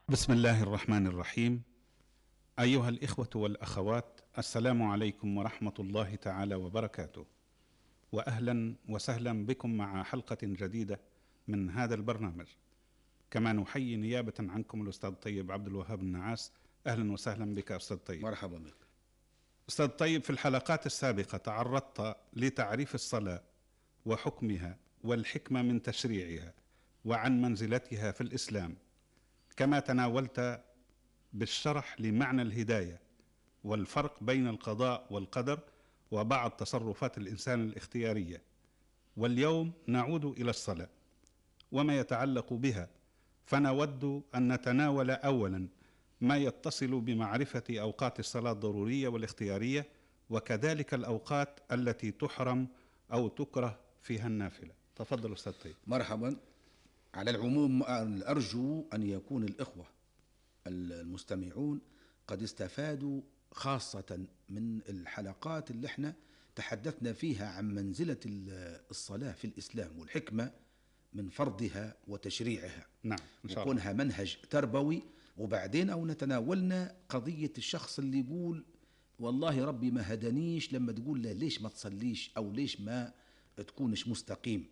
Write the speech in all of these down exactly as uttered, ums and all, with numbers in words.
بسم الله الرحمن الرحيم. أيها الإخوة والأخوات، السلام عليكم ورحمة الله تعالى وبركاته، وأهلا وسهلا بكم مع حلقة جديدة من هذا البرنامج. كما نحيي نيابة عنكم الأستاذ طيب عبد الوهاب النعاس. أهلا وسهلا بك أستاذ طيب. مرحبا بك أستاذ طيب. في الحلقات السابقة تعرضت لتعريف الصلاة وحكمها والحكمة من تشريعها وعن منزلتها في الإسلام، كما تناولت بالشرح لمعنى الهداية والفرق بين القضاء والقدر وبعض تصرفات الإنسان الاختيارية. واليوم نعود إلى الصلاة وما يتعلق بها، فنود أن نتناول أولا ما يتصل بمعرفة أوقات الصلاة الضرورية والاختيارية، وكذلك الأوقات التي تحرم أو تكره فيها النافلة. تفضل أستاذ طيب. مرحبا. على العموم أرجو أن يكون الإخوة المستمعون قد استفادوا خاصة من الحلقات اللي احنا تحدثنا فيها عن منزلة الصلاة في الإسلام والحكمة من فرضها وتشريعها، نعم إن شاء الله، وكونها منهج تربوي. وبعدين أو نتناولنا قضية الشخص اللي يقول والله ربي ما هدانيش، لما تقول له ليش ما تصليش أو ليش ما تكونش مستقيم.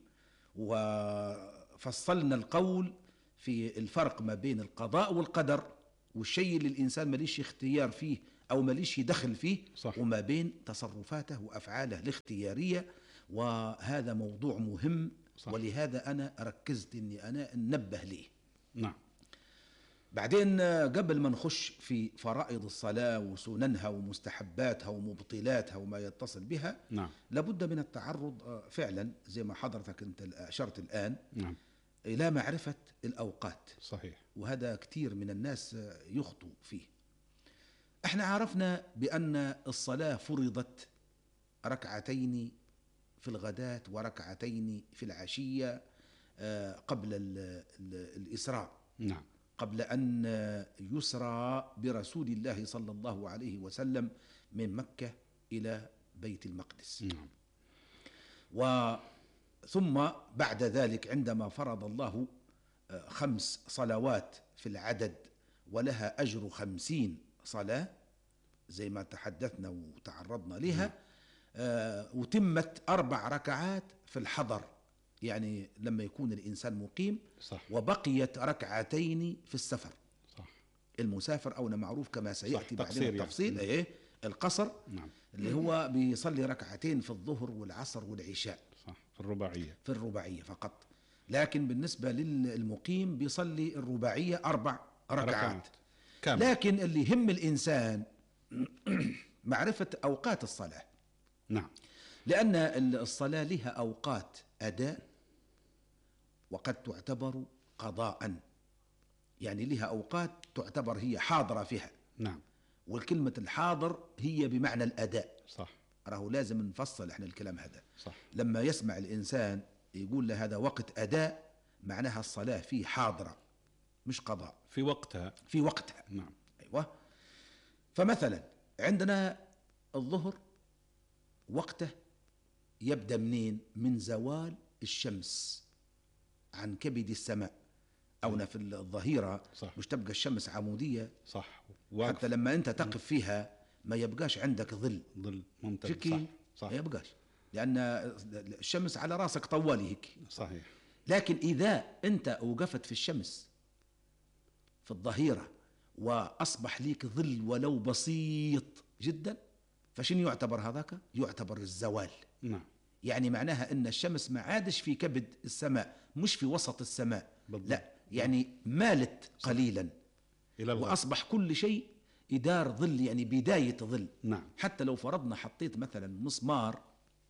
وفصلنا القول في الفرق ما بين القضاء والقدر والشيء اللي الإنسان ماليش اختيار فيه أو ماليش دخل فيه، صح. وما بين تصرفاته وأفعاله الاختيارية، وهذا موضوع مهم. صح. ولهذا أنا ركزت أني أنا ننبه ليه. نعم. بعدين قبل ما نخش في فرائض الصلاة وسننها ومستحباتها ومبطلاتها وما يتصل بها، نعم. لابد من التعرض فعلا زي ما حضرتك أنت أشرت الآن، نعم، إلى معرفة الأوقات. صحيح. وهذا كثير من الناس يخطئ فيه. احنا عرفنا بأن الصلاة فرضت ركعتين في الغداة وركعتين في العشية قبل الإسراء، نعم، قبل أن يسرى برسول الله صلى الله عليه وسلم من مكة إلى بيت المقدس. نعم. وثم بعد ذلك عندما فرض الله خمس صلوات في العدد ولها أجر خمسين صلاة زي ما تحدثنا وتعرضنا لها، نعم. آه وتمت أربع ركعات في الحضر، يعني لما يكون الإنسان مقيم، صح. وبقيت ركعتين في السفر، صح. المسافر أو معروف كما سيأتي بعدين التفصيل، يعني. ايه القصر، نعم. اللي هو بيصلي ركعتين في الظهر والعصر والعشاء، صح. في الرباعية في الرباعية فقط. لكن بالنسبة للمقيم بيصلي الرباعية أربع ركعات كامل. لكن اللي يهم الإنسان معرفة أوقات الصلاة، نعم. لأن الصلاة لها أوقات أداء وقد تعتبر قضاء، يعني لها أوقات تعتبر هي حاضرة فيها، نعم. والكلمة الحاضر هي بمعنى الأداء، صح. راهو لازم نفصل احنا الكلام هذا، صح. لما يسمع الإنسان يقول له هذا وقت أداء، معناها الصلاة فيه حاضرة مش قضاء، في وقتها، في وقتها، نعم. أيوة. فمثلا عندنا الظهر وقته يبدأ منين؟ من زوال الشمس عن كبد السماء، أو في الظهيرة، صح. مش تبقى الشمس عمودية، صح. واقف. حتى لما أنت تقف فيها ما يبقاش عندك ظل، ظل ممتد، صح. صح. ما يبقاش، لأن الشمس على راسك طوالي هيك، صحيح. لكن إذا أنت وقفت في الشمس في الظهيرة وأصبح ليك ظل ولو بسيط جدا، فشنو يعتبر هذاك؟ يعتبر الزوال، نعم. يعني معناها أن الشمس ما عادش في كبد السماء، مش في وسط السماء، بالضبط. لا، يعني مالت قليلا إلى وأصبح كل شيء إدار ظل، يعني بداية ظل، نعم. حتى لو فرضنا حطيت مثلا مسمار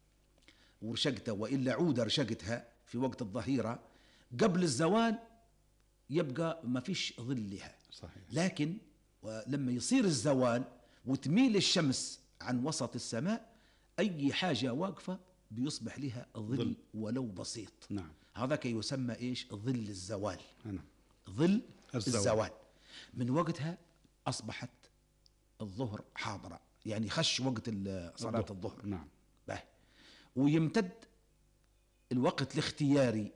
ورشقته وإلا عودة رشقتها في وقت الظهيرة قبل الزوال يبقى ما فيش ظل لها، صحيح. لكن لما يصير الزوال وتميل الشمس عن وسط السماء، أي حاجة واقفة بيصبح لها ظل, ظل. ولو بسيط، نعم. هذا كي يسمى إيش؟ ظل الزوال، نعم. ظل الزوال. الزوال من وقتها أصبحت الظهر حاضرة، يعني خش وقت صلاة الظهر، نعم. ويمتد الوقت الاختياري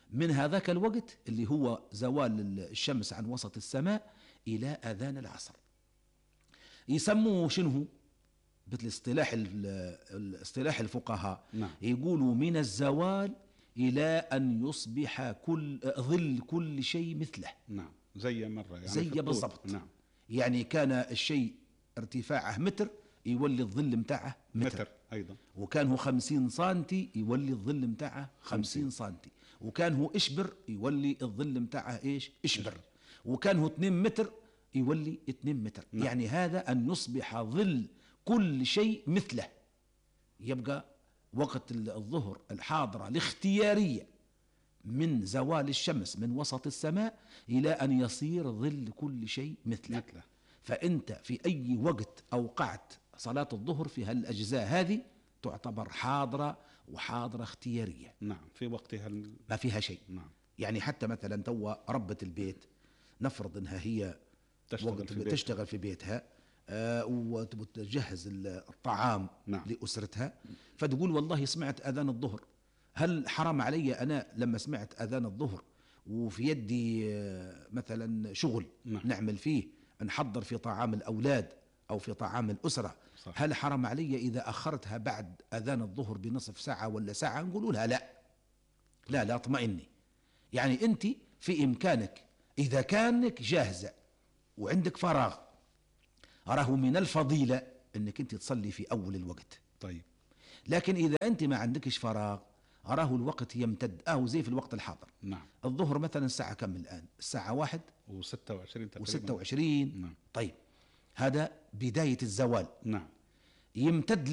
من هذاك الوقت اللي هو زوال الشمس عن وسط السماء إلى أذان العصر. يسموه شنو بالاصطلاح الاصطلاح الفقهاء؟ نعم. يقولوا من الزوال إلى أن يصبح كل ظل كل شيء مثله. نعم، زي مرة يعني زي بالضبط. نعم. يعني كان الشيء ارتفاعه متر يولي الظل متاعه متر, متر أيضا. وكان هو خمسين سنتي يولي الظل متاعه خمسين سنتي، وكان هو إشبر يولي الظل متاعه إيش إشبر، وكان هو اثنين متر يولي اثنين متر. نعم. يعني هذا أن يصبح ظل كل شيء مثله. يبقى وقت الظهر الحاضرة الاختيارية من زوال الشمس من وسط السماء إلى أن يصير ظل كل شيء مثله. مثله. فأنت في أي وقت أوقعت صلاة الظهر في هالأجزاء هذه تعتبر حاضرة وحاضرة اختيارية. نعم، في وقتها ال... ما فيها شيء. نعم. يعني حتى مثلا توا ربة البيت نفرض أنها هي تشتغل في بيتها, تشتغل في بيتها آه وتجهز الطعام نعم. لأسرتها، فتقول والله سمعت أذان الظهر، هل حرام علي أنا لما سمعت أذان الظهر وفي يدي آه مثلا شغل نعم. نعمل فيه نحضر في طعام الأولاد أو في طعام الأسرة، صح. هل حرام علي إذا أخرتها بعد أذان الظهر بنصف ساعة ولا ساعة؟ نقول لها لا لا لا اطمئني. يعني أنت في إمكانك إذا كانك جاهزة وعندك فراغ، أراه من الفضيلة أنك أنت تصلي في أول الوقت. طيب. لكن إذا أنت ما عندكش فراغ أراه الوقت يمتد، أو زي في الوقت الحاضر. نعم. الظهر مثلا الساعة كم الآن؟ الساعة واحد وستة وعشرين تقريبا. وستة وعشرين. نعم. طيب هذا بداية الزوال. نعم. يمتد